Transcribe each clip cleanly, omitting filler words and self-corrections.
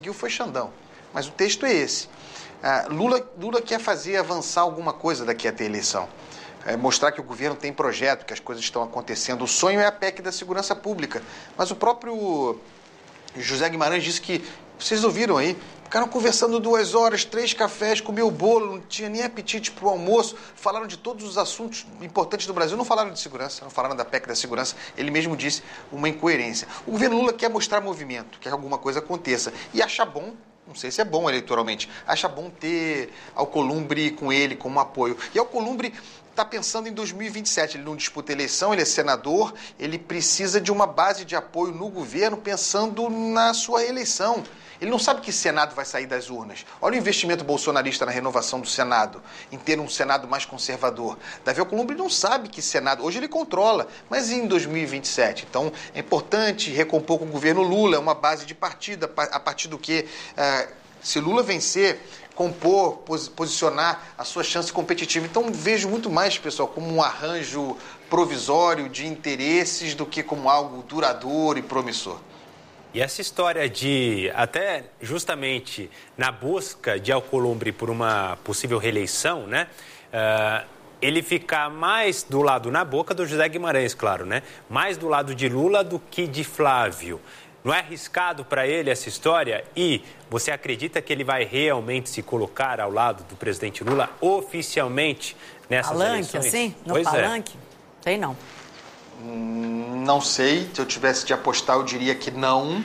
foi Xandão, mas o texto é esse. Lula quer fazer avançar alguma coisa daqui até a eleição. Mostrar que o governo tem projeto, que as coisas estão acontecendo. O sonho é a PEC da segurança pública. Mas o próprio José Guimarães disse que, vocês ouviram aí, ficaram conversando 2 horas, 3 cafés, comeu bolo, não tinha nem apetite para o almoço, falaram de todos os assuntos importantes do Brasil, não falaram de segurança, não falaram da PEC da segurança. Ele mesmo disse uma incoerência. O governo Lula quer mostrar movimento, quer que alguma coisa aconteça. E acha bom, não sei se é bom eleitoralmente, acha bom ter Alcolumbre com ele como apoio. E Alcolumbre está pensando em 2027, ele não disputa eleição, ele é senador, ele precisa de uma base de apoio no governo pensando na sua reeleição. Ele não sabe que Senado vai sair das urnas. Olha o investimento bolsonarista na renovação do Senado, em ter um Senado mais conservador. Davi Alcolumbre não sabe que Senado, hoje ele controla, mas em 2027? Então é importante recompor com o governo Lula, uma base de partido, a partir do que, se Lula vencer, compor, posicionar a sua chance competitiva. Então vejo muito mais, pessoal, como um arranjo provisório de interesses do que como algo duradouro e promissor. E essa história de, até justamente na busca de Alcolumbre por uma possível reeleição, né? Ele ficar mais do lado, na boca do José Guimarães, claro, né? Mais do lado de Lula do que de Flávio. Não é arriscado para ele essa história? E você acredita que ele vai realmente se colocar ao lado do presidente Lula oficialmente nessas eleições? Palanque, assim? No pois palanque? Sei não. Não sei, se eu tivesse de apostar eu diria que não,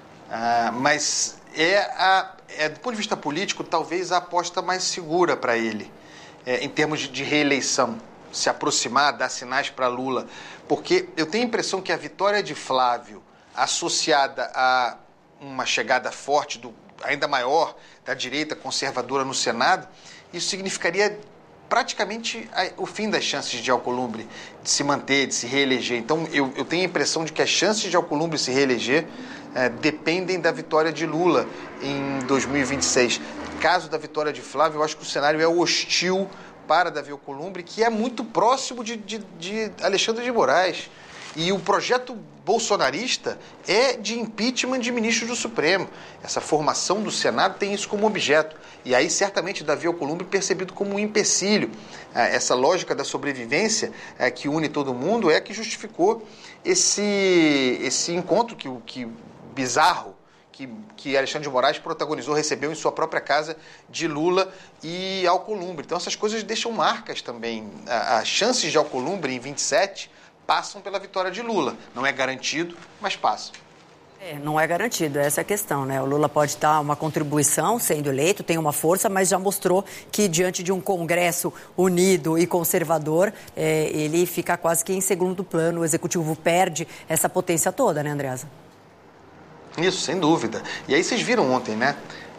mas do ponto de vista político talvez a aposta mais segura para ele, em termos de reeleição, se aproximar, dar sinais para Lula, porque eu tenho a impressão que a vitória de Flávio associada a uma chegada forte, ainda maior, da direita conservadora no Senado, isso significaria praticamente o fim das chances de Alcolumbre de se manter, de se reeleger. Então, eu tenho a impressão de que as chances de Alcolumbre se reeleger dependem da vitória de Lula em 2026. Caso da vitória de Flávio, eu acho que o cenário é hostil para Davi Alcolumbre, que é muito próximo de Alexandre de Moraes. E o projeto bolsonarista é de impeachment de ministros do Supremo. Essa formação do Senado tem isso como objeto. E aí, certamente, Davi Alcolumbre percebido como um empecilho. Essa lógica da sobrevivência que une todo mundo é que justificou esse encontro que bizarro que Alexandre de Moraes protagonizou, recebeu em sua própria casa de Lula e Alcolumbre. Então, essas coisas deixam marcas também. As chances de Alcolumbre em 27 passam pela vitória de Lula. Não é garantido, mas passam. Não é garantido, essa é a questão, né? O Lula pode dar uma contribuição sendo eleito, tem uma força, mas já mostrou que diante de um Congresso unido e conservador, ele fica quase que em segundo plano, o Executivo perde essa potência toda, né, Andreasa? Isso, sem dúvida. E aí vocês viram ontem, né?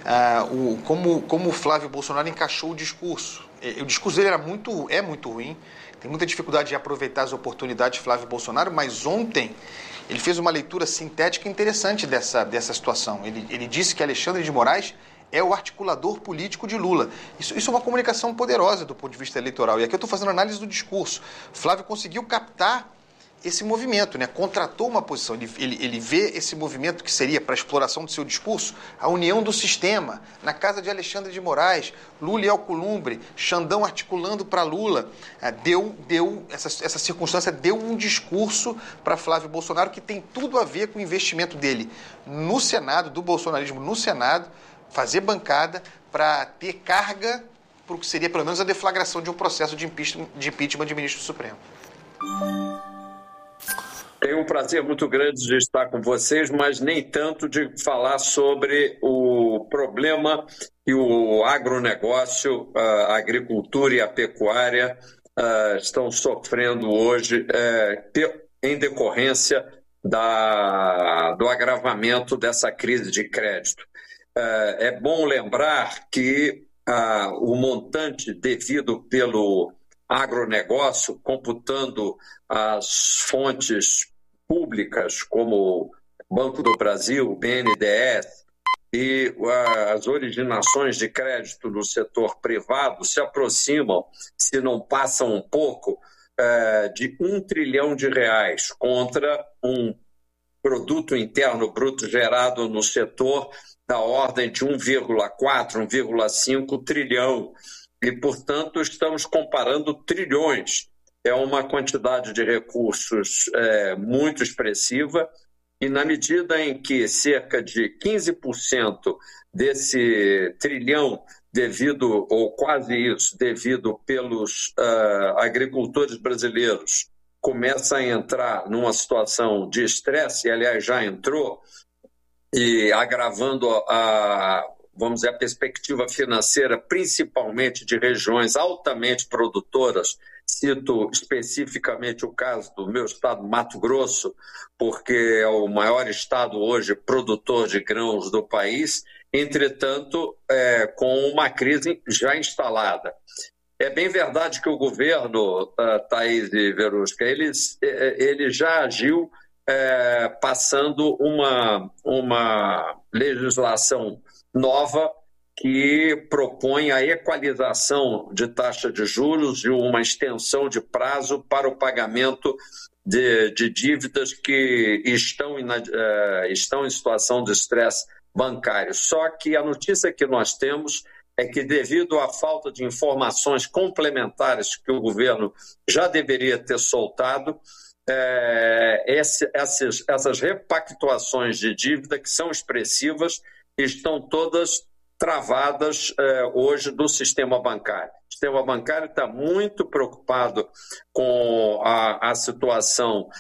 Como o Flávio Bolsonaro encaixou o discurso. O discurso dele é muito ruim, tem muita dificuldade de aproveitar as oportunidades de Flávio Bolsonaro, mas ontem ele fez uma leitura sintética interessante dessa situação. Ele disse que Alexandre de Moraes é o articulador político de Lula. Isso é uma comunicação poderosa do ponto de vista eleitoral. E aqui eu estou fazendo análise do discurso. Flávio conseguiu captar esse movimento, né? Contratou uma posição. Ele vê esse movimento que seria, para a exploração do seu discurso, a união do sistema. Na casa de Alexandre de Moraes, Lula e Alcolumbre, Xandão articulando para Lula. Essa circunstância deu um discurso para Flávio Bolsonaro que tem tudo a ver com o investimento dele no Senado, do bolsonarismo no Senado, fazer bancada para ter carga para o que seria, pelo menos, a deflagração de um processo de impeachment de ministro do Supremo. Tenho um prazer muito grande de estar com vocês, mas nem tanto de falar sobre o problema que o agronegócio, a agricultura e a pecuária estão sofrendo hoje em decorrência do agravamento dessa crise de crédito. É bom lembrar que o montante devido pelo agronegócio, computando as fontes públicas como Banco do Brasil, BNDES e as originações de crédito no setor privado se aproximam, se não passam um pouco, de R$1 trilhão contra um produto interno bruto gerado no setor da ordem de 1,4, 1,5 trilhão. E, portanto, estamos comparando trilhões. É uma quantidade de recursos muito expressiva, e na medida em que cerca de 15% desse trilhão, ou quase isso, devido pelos agricultores brasileiros, começa a entrar numa situação de estresse, e aliás já entrou, e agravando vamos dizer, a perspectiva financeira, principalmente de regiões altamente produtoras. Cito especificamente o caso do meu estado, Mato Grosso, porque é o maior estado hoje produtor de grãos do país, entretanto, com uma crise já instalada. É bem verdade que o governo, Thaís e Verusca, ele já agiu passando uma legislação nova que propõe a equalização de taxa de juros e uma extensão de prazo para o pagamento de dívidas que estão em situação de estresse bancário. Só que a notícia que nós temos é que, devido à falta de informações complementares que o governo já deveria ter soltado, essas repactuações de dívida, que são expressivas, estão todas travadas hoje do sistema bancário. O sistema bancário está muito preocupado com a situação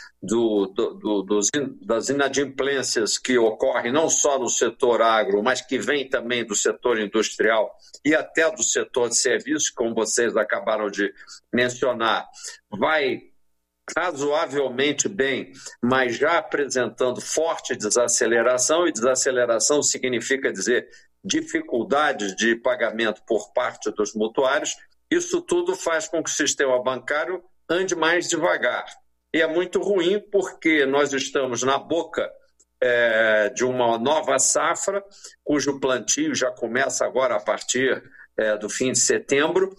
das inadimplências que ocorrem não só no setor agro, mas que vem também do setor industrial e até do setor de serviços, como vocês acabaram de mencionar. Vai razoavelmente bem, mas já apresentando forte desaceleração, e desaceleração significa dizer dificuldades de pagamento por parte dos mutuários. Isso tudo faz com que o sistema bancário ande mais devagar. E é muito ruim porque nós estamos na boca de uma nova safra, cujo plantio já começa agora a partir do fim de setembro.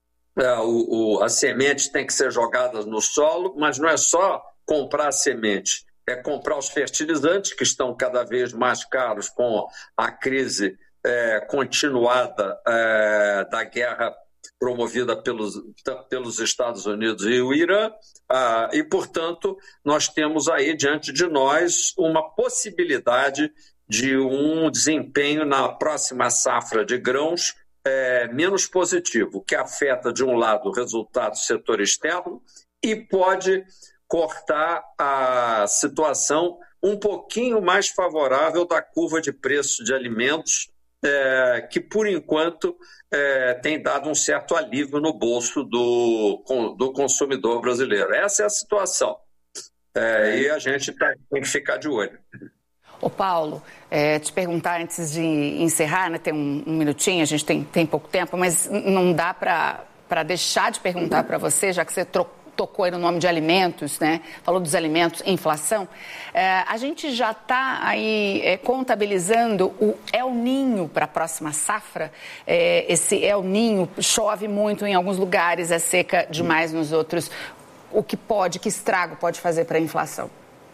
As sementes têm que ser jogadas no solo, mas não é só comprar a semente, é comprar os fertilizantes, que estão cada vez mais caros com a crise continuada da guerra promovida pelos Estados Unidos e o Irã, e, portanto, nós temos aí diante de nós uma possibilidade de um desempenho na próxima safra de grãos menos positivo, que afeta, de um lado, o resultado do setor externo e pode cortar a situação um pouquinho mais favorável da curva de preço de alimentos, que, por enquanto, tem dado um certo alívio no bolso do consumidor brasileiro. Essa é a situação. E a gente tem que ficar de olho. Ô Paulo, te perguntar antes de encerrar, né, tem um minutinho, a gente tem pouco tempo, mas não dá para deixar de perguntar para você, já que você tocou aí no nome de alimentos, né? Falou dos alimentos, inflação. A gente já está aí contabilizando o El Niño para a próxima safra. Esse El Niño chove muito em alguns lugares, é seca demais nos outros. Que estrago pode fazer para a inflação?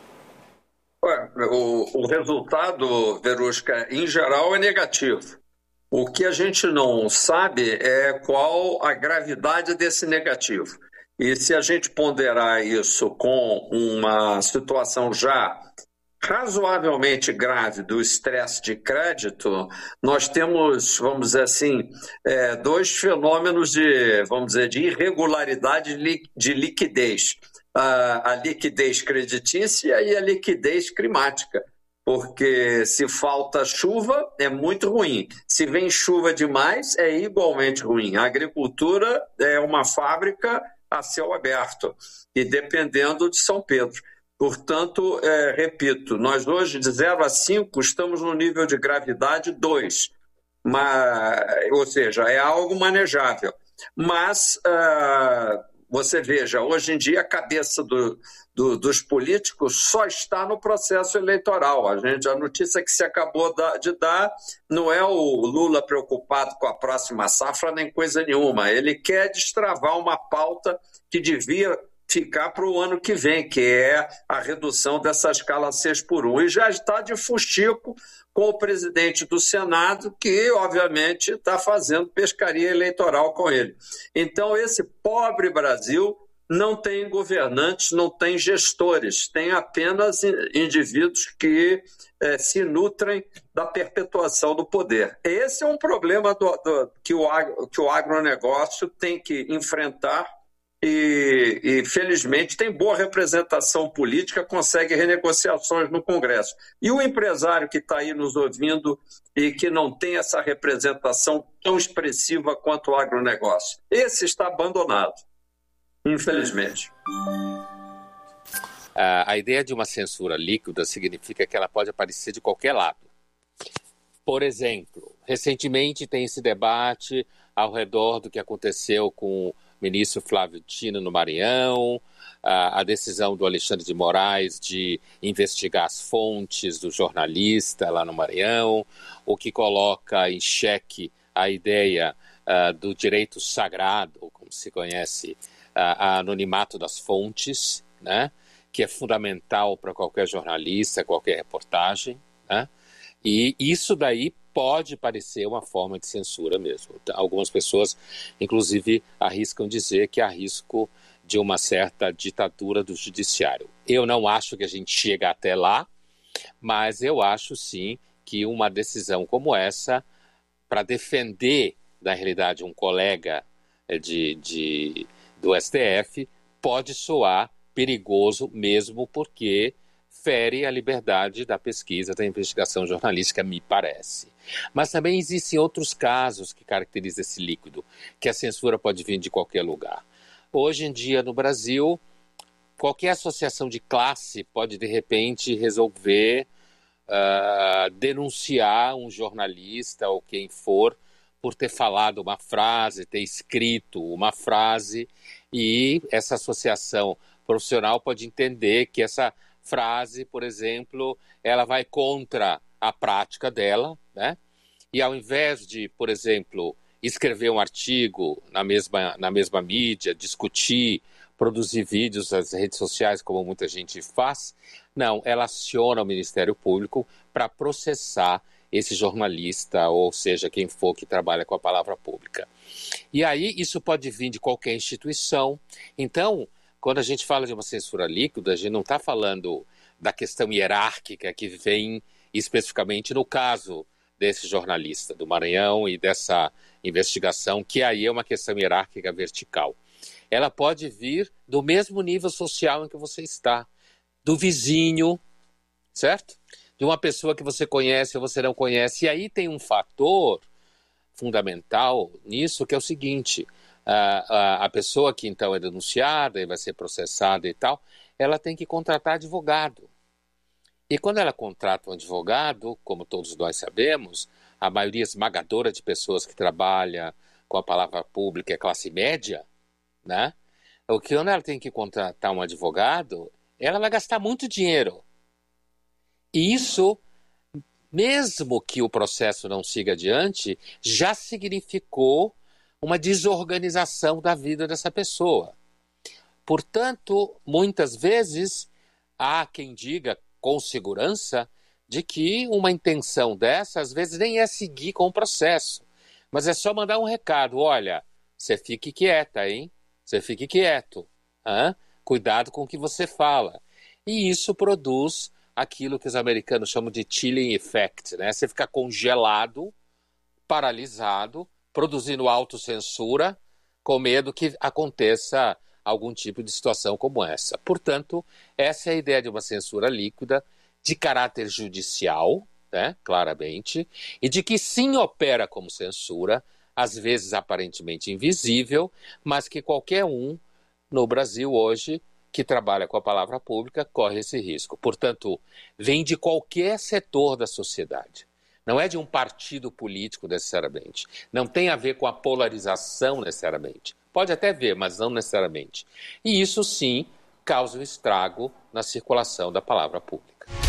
O resultado, Verusca, em geral é negativo. O que a gente não sabe é qual a gravidade desse negativo. E se a gente ponderar isso com uma situação já razoavelmente grave do estresse de crédito, nós temos, vamos dizer assim, dois fenômenos de irregularidade de liquidez. A liquidez creditícia e a liquidez climática, porque se falta chuva é muito ruim, se vem chuva demais é igualmente ruim. A agricultura é uma fábrica a céu aberto e dependendo de São Pedro. Portanto, repito, nós hoje de 0 a 5 estamos no nível de gravidade 2, ou seja, é algo manejável, mas você veja, hoje em dia a cabeça dos políticos só está no processo eleitoral. A notícia que se acabou de dar não é o Lula preocupado com a próxima safra nem coisa nenhuma. Ele quer destravar uma pauta que devia ficar para o ano que vem, que é a redução dessa escala 6x1. E já está de fuxico com o presidente do Senado, que, obviamente, está fazendo pescaria eleitoral com ele. Então, esse pobre Brasil não tem governantes, não tem gestores, tem apenas indivíduos que se nutrem da perpetuação do poder. Esse é um problema que o agronegócio tem que enfrentar e, felizmente, tem boa representação política, consegue renegociações no Congresso. E o empresário que está aí nos ouvindo e que não tem essa representação tão expressiva quanto o agronegócio, esse está abandonado, infelizmente. A ideia de uma censura líquida significa que ela pode aparecer de qualquer lado. Por exemplo, recentemente tem esse debate ao redor do que aconteceu com o ministro Flávio Dino no Maranhão, a decisão do Alexandre de Moraes de investigar as fontes do jornalista lá no Maranhão, o que coloca em xeque a ideia do direito sagrado, como se conhece, a anonimato das fontes, né? Que é fundamental para qualquer jornalista, qualquer reportagem, né? E isso daí pode parecer uma forma de censura mesmo. Algumas pessoas, inclusive, arriscam dizer que há risco de uma certa ditadura do judiciário. Eu não acho que a gente chega até lá, mas eu acho sim que uma decisão como essa, para defender, na realidade, um colega do STF, pode soar perigoso mesmo porque fere a liberdade da pesquisa, da investigação jornalística, me parece. Mas também existem outros casos que caracterizam esse líquido, que a censura pode vir de qualquer lugar. Hoje em dia, no Brasil, qualquer associação de classe pode, de repente, resolver denunciar um jornalista ou quem for por ter falado uma frase, ter escrito uma frase, e essa associação profissional pode entender que essa frase, por exemplo, ela vai contra a prática dela, né? E ao invés de, por exemplo, escrever um artigo na mesma mídia, discutir, produzir vídeos nas redes sociais, como muita gente faz, não, ela aciona o Ministério Público para processar esse jornalista, ou seja, quem for que trabalha com a palavra pública. E aí isso pode vir de qualquer instituição. Então, quando a gente fala de uma censura líquida, a gente não está falando da questão hierárquica que vem especificamente no caso desse jornalista do Maranhão e dessa investigação, que aí é uma questão hierárquica vertical. Ela pode vir do mesmo nível social em que você está, do vizinho, certo? De uma pessoa que você conhece ou você não conhece. E aí tem um fator fundamental nisso, que é o seguinte: a pessoa que então é denunciada e vai ser processada e tal, ela tem que contratar advogado. E quando ela contrata um advogado, como todos nós sabemos, a maioria esmagadora de pessoas que trabalham com a palavra pública é classe média, né? O que quando ela tem que contratar um advogado, ela vai gastar muito dinheiro. E isso, mesmo que o processo não siga adiante, já significou uma desorganização da vida dessa pessoa. Portanto, muitas vezes, há quem diga com segurança de que uma intenção dessa, às vezes, nem é seguir com o processo, mas é só mandar um recado: olha, você fique quieta, hein? Você fique quieto. Cuidado com o que você fala. E isso produz aquilo que os americanos chamam de chilling effect, né? Você fica congelado, paralisado, produzindo autocensura, com medo que aconteça algum tipo de situação como essa. Portanto, essa é a ideia de uma censura líquida de caráter judicial, né, claramente, e de que sim opera como censura, às vezes aparentemente invisível, mas que qualquer um no Brasil hoje que trabalha com a palavra pública corre esse risco. Portanto, vem de qualquer setor da sociedade. Não é de um partido político necessariamente. Não tem a ver com a polarização necessariamente. Pode até ver, mas não necessariamente. E isso sim causa um estrago na circulação da palavra pública.